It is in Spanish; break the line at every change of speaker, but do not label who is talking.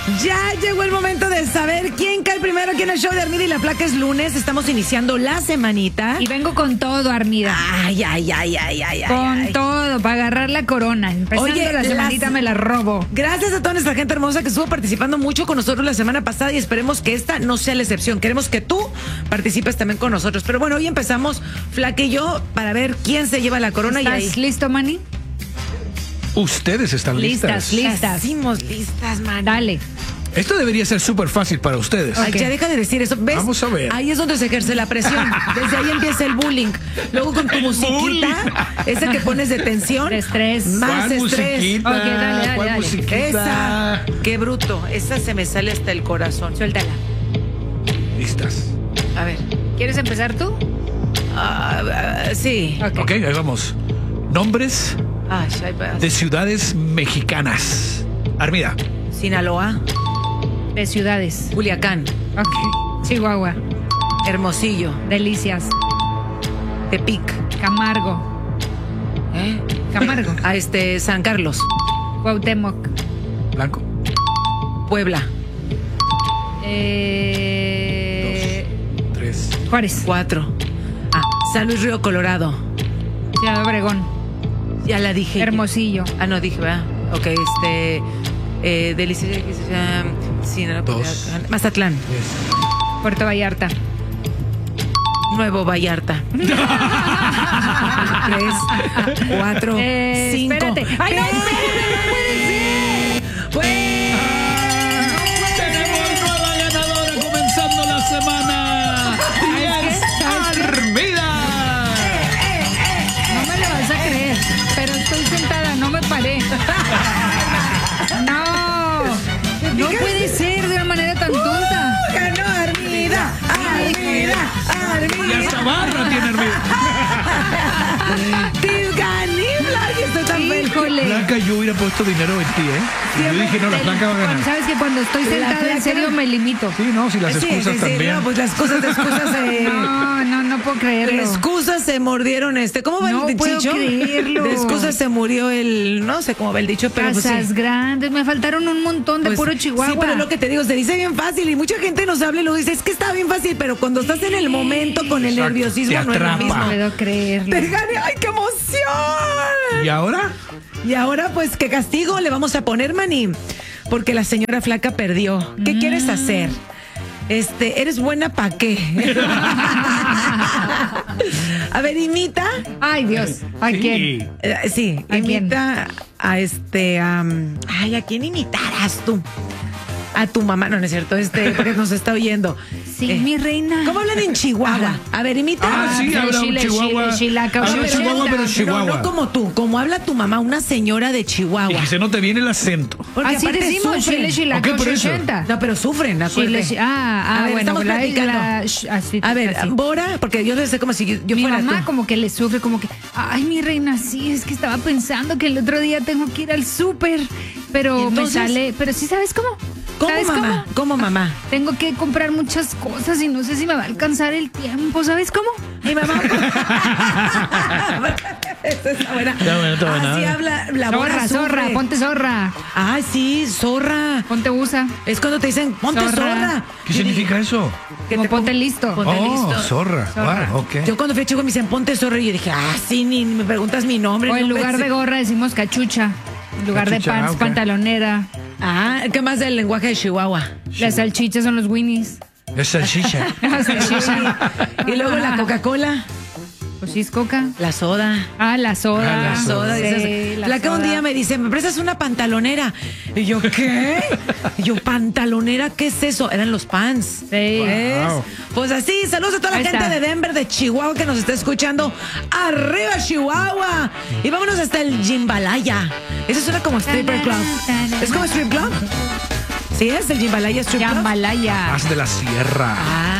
Ya llegó el momento de saber quién cae primero aquí en el show de Armida y la Flaca. Es lunes, estamos iniciando la semanita.
Y vengo con todo, Armida.
Ay.
Con todo, para agarrar la corona. Empezando la semanita me la robo.
Gracias a toda nuestra gente hermosa que estuvo participando mucho con nosotros la semana pasada y esperemos que esta no sea la excepción. Queremos que tú participes también con nosotros. Pero bueno, hoy empezamos, Flaca y yo, para ver quién se lleva la corona.
¿Estás listo, Manny?
Ustedes están listas.
Listas.
Estamos listas, man.
Dale.
Esto debería ser súper fácil para ustedes.
Ay, ya deja de decir eso. ¿Ves?
Vamos a ver.
Ahí es donde se ejerce la presión. Desde ahí empieza el bullying. Luego con tu musiquita, esa que pones de tensión.
De estrés.
Más
¿Cuál
estrés.
musiquita?
Ok, dale.
¿Cuál musiquita?
Esa. Qué bruto. Esa se me sale hasta el corazón.
Suéltala.
Listas.
A ver.
¿Quieres empezar tú?
Sí.
Ok, ahí vamos. Nombres de ciudades mexicanas. Armida.
Sinaloa,
De ciudades.
Culiacán,
Ok. Chihuahua.
Hermosillo,
Delicias.
Tepic,
Camargo. Camargo.
San Carlos,
Cuauhtémoc.
Blanco.
Puebla,
3.
Juárez.
4. San Luis Río Colorado.
Ciudad Obregón.
Ya la dije.
Hermosillo.
No dije, ¿verdad? Ok, Delicias, Sinaloa,
2.
Culiacán, Mazatlán,
Puerto Vallarta.
Nuevo Vallarta. 3, 4, 5.
Espérate. ¡Ay, no! ¡Espérate! ¡No puede ser!
Pues.
Tenemos nueva ganadora comenzando la semana. Es Armida.
No me lo vas a creer, pero estoy sentada, no me paré. No puede ser de una manera tan tonta.
Ganó Armida.
Y hasta barra tiene Armida.
Te gané, Blanca. Estoy tan feliz.
Híjole.
Blanca, yo hubiera puesto dinero en ti, ¿eh? Y yo dije, no, la Blanca va a ganar.
Sabes que cuando estoy sentada en serio me limito.
Sí, no, si las excusas también.
No, pues las cosas de excusas
No puedo creerlo.
de excusas se mordieron ¿cómo va
No
el
puedo
dicho?
creerlo.
De excusas se murió no sé cómo va el dicho, pero pues
Casas
sí.
grandes, me faltaron un montón de
Pues,
puro Chihuahua.
Sí, pero lo que te digo, se dice bien fácil y mucha gente nos habla y lo dice, es que está bien fácil, pero cuando estás en el momento con el
Exacto,
nerviosismo
te
no es lo
atrapa.
mismo.
No puedo creerlo.
Te gané, ¡ay, qué emoción!
¿Y ahora?
Y ahora, pues, ¿qué castigo le vamos a poner, Manny? Porque la señora Flaca perdió. ¿Qué quieres hacer? ¿Eres buena pa' qué? A ver, imita.
Ay, Dios. ¿A
Sí.
quién?
Sí,
¿A quién?
imita ¿a quién imitarás tú? A tu mamá, no es cierto, porque nos está oyendo.
Sí, mi reina.
¿Cómo hablan en Chihuahua? A ver, imita.
Sí,
pero
habla un
Chile,
Chihuahua.
Chilaca,
Habla
pero
Chihuahua, pero
No
Chihuahua.
como tú, como habla tu mamá, una señora de
Y
Chihuahua.
que se note bien el acento.
Porque
Así
aparte
decimos,
sufren.
Chile, Chilaca,
Ok, por eso.
80.
No, pero sufren, acuérdate.
Chile,
A ver,
bueno,
estamos platicando.
así,
A ver,
así.
Bora, porque yo le sé como si yo
Mi
fuera
mamá
tú.
como que le sufre, como que, ay, mi reina, sí, es que estaba pensando que el otro día tengo que ir al súper,
¿Y
pero
entonces?
me sale, pero sí, ¿sabes cómo?
¿Cómo,
¿Sabes
mamá? ¿Cómo, mamá?
Tengo que comprar muchas cosas y no sé si me va a alcanzar el tiempo, ¿sabes cómo?
Mi mamá. Esta está buena.
Está buena.
Así habla la Bora.
Zorra, ponte zorra,
Ay, sí, zorra.
ponte busa,
Es cuando te dicen, ponte
Zorra.
zorra.
¿Qué significa eso?
Que
como
te
ponte
pon-
listo.
Ponte listo.
Zorra. Wow, ok.
Yo cuando fui a Chihuahua me dicen, ponte zorra. Y yo dije, sí, ni me preguntas mi nombre.
O en
no me
lugar
sé.
de gorra decimos cachucha, en lugar
Cachucha,
de pants,
ok.
pantalonera.
¿Qué más del lenguaje de Chihuahua?
Las salchichas son los winnies.
Es salchicha.
La salchicha.
Y luego la Coca-Cola,
Pues sí, es coca.
la soda.
La soda.
La soda.
Sí, la
La que un
soda.
día me dice, ¿me prestas una pantalonera? Y yo, ¿qué? Y yo, ¿pantalonera? ¿Qué es eso? Eran los pants.
Sí.
¿Ves?
Wow.
Pues así, saludos a toda la
Ahí
gente
está.
de Denver, de Chihuahua, que nos está escuchando. ¡Arriba, Chihuahua! Y vámonos hasta el Jimbalaya. Eso suena como stripper club. ¿Es como strip club? Sí, es el Jimbalaya Strip Club.
Jambalaya.
Más de la sierra.